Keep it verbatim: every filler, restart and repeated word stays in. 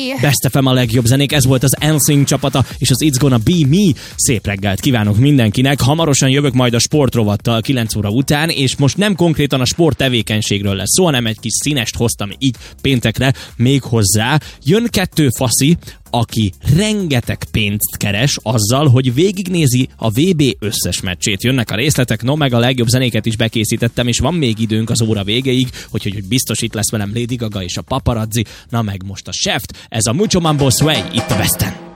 Best ef em a legjobb zenék, ez volt az en sync csapata, és az It's Gonna Be Me. Szép reggelt kívánok mindenkinek. Hamarosan jövök majd a sportrovattal kilenc óra után, és most nem konkrétan a sport tevékenységről lesz szó, hanem egy kis színest hoztam így péntekre még hozzá. Jön kettő faszi, aki rengeteg pénzt keres azzal, hogy végignézi a vé bé összes meccsét. Jönnek a részletek, no meg a legjobb zenéket is bekészítettem, és van még időnk az óra végéig, hogy, hogy biztos itt lesz velem Lady Gaga és a Paparazzi, na meg most a Shaft, ez a Mucho Mambo Sway itt a Westen.